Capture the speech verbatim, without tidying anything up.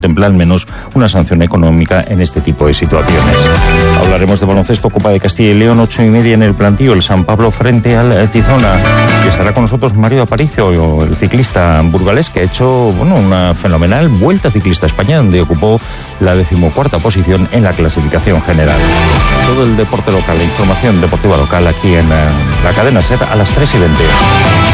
contempla al menos una sanción económica en este tipo de situaciones. Hablaremos de baloncesto, Copa de Castilla y León, ocho y media en el Plantío, el San Pablo frente al Tizona. Y estará con nosotros Mario Aparicio, el ciclista burgalés que ha hecho bueno, una fenomenal Vuelta Ciclista a España, donde ocupó la decimocuarta posición en la clasificación general. Todo el deporte local, la información deportiva local aquí en la cadena SER a las tres y veinte.